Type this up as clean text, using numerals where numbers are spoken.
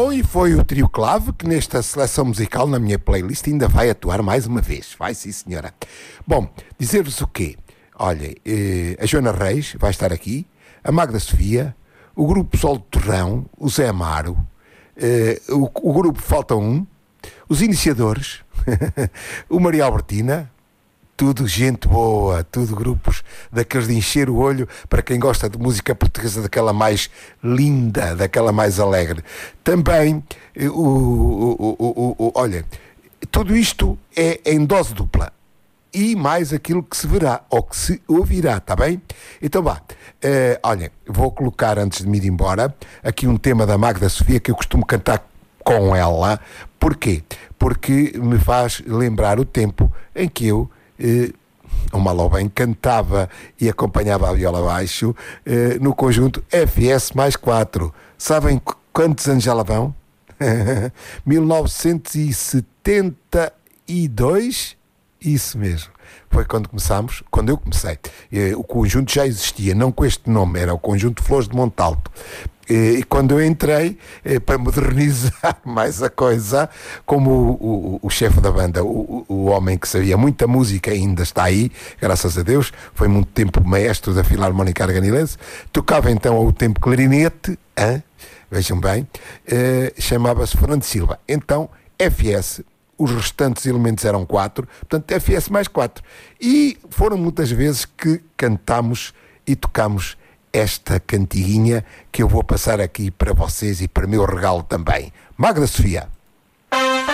Bom, e foi o Trio Clave que nesta seleção musical na minha playlist ainda vai atuar mais uma vez. Vai sim, senhora. Bom, dizer-vos o quê? Olha, a Joana Reis vai estar aqui, a Magda Sofia, o grupo Sol do Torrão, o Zé Amaro, o grupo Falta Um, os Iniciadores, o Maria Albertina, tudo gente boa, tudo grupos daqueles de encher o olho para quem gosta de música portuguesa, daquela mais linda, daquela mais alegre. Também, olha, tudo isto é em dose dupla. E mais aquilo que se verá, ou que se ouvirá, está bem? Então vá, olha, vou colocar antes de me ir embora, aqui um tema da Magda Sofia que eu costumo cantar com ela. Porquê? Porque me faz lembrar o tempo em que eu, o mal ou bem, cantava e acompanhava a viola baixo no conjunto FS mais 4. Sabem quantos anos já lá vão? 1972? Isso mesmo. Foi quando começámos, quando eu comecei. O conjunto já existia, não com este nome, era o Conjunto Flores de Montalto. E quando eu entrei, para modernizar mais a coisa, como o chefe da banda, o homem que sabia muita música, ainda está aí, graças a Deus, foi muito tempo maestro da Filarmónica Arganilense, tocava então ao tempo clarinete, vejam bem, chamava-se Fernando Silva. Então, FS, os restantes elementos eram 4, portanto FS mais 4. E foram muitas vezes que cantámos e tocámos esta cantiguinha que eu vou passar aqui para vocês e para meu regalo também. Magda Sofia.